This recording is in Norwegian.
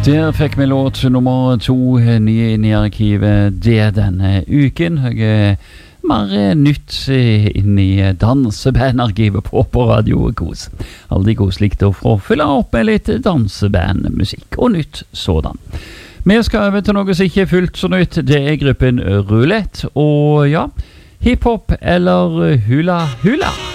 Der fikk vi låt nummer 2 nye inn i arkivet det denne uken. Mer nytt inn i dansebandarkivet på Radio Kos. Aldri koselig å få fylle opp med litt dansebandmusikk og nytt sådan. Vi skal over til noe som ikke er fullt så nytt. Det er gruppen Roulette og ja, hiphop eller hula hula.